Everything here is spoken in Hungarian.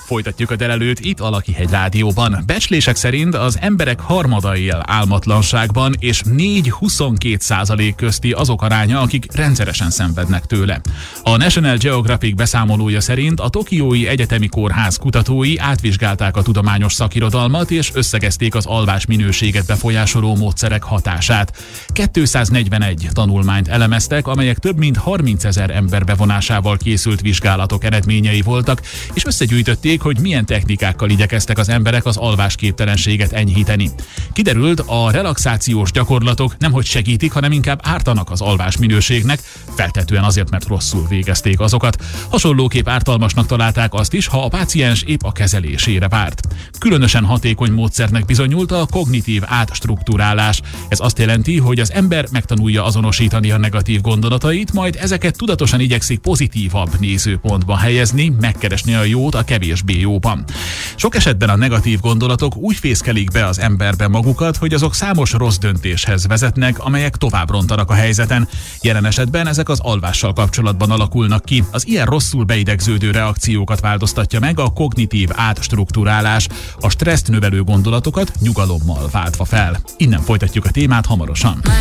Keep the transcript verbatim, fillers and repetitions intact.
Folytatjuk a délelőtt itt a Lakihegy Rádióban. Becslések szerint az emberek harmada él álmatlanságban, és négy-huszonkét százalék közti azok aránya, akik rendszeresen szenvednek tőle. A National Geographic beszámolója szerint a Tokiói Egyetemi Kórház kutatói átvizsgálták a tudományos szakirodalmat, és összegezték az alvás minőséget befolyásoló módszerek hatását. kétszáznegyvenegy tanulmányt elemeztek, amelyek több mint harmincezer ember bevonásával készült vizsgálatok eredményei voltak, és összegyűjtötték, hogy milyen technikákkal igyekeztek az emberek az alvásképtelenséget enyhíteni. Kiderült, a relaxációs gyakorlatok nemhogy segítik, hanem inkább ártanak az alvás minőségnek, feltetően azért, mert rosszul végezték azokat. Hasonlóképp ártalmasnak találták azt is, ha a páciens épp a kezelésére várt. Különösen hatékony módszernek bizonyult a kognitív átstruktúrálás. Ez azt jelenti, hogy az ember megtanulja azonosítani a negatív gondolatait, majd ezeket tudatosan igyekszik pozitívabb nézőpontba helyezni, megkeresni a jót a kevésbé jóban. Sok esetben a negatív gondolatok úgy fészkelik be az emberbe magukat, hogy azok számos rossz döntéshez vezetnek, amelyek tovább rontanak a helyzeten. Jelen esetben ezek az alvással kapcsolatban alakulnak ki. Az ilyen rosszul beidegződő reakciókat változtatja meg a kognitív átstruktúrálás, a stresszt növelő gondolatokat nyugalommal váltva fel. Innen folytatjuk a témát hamarosan.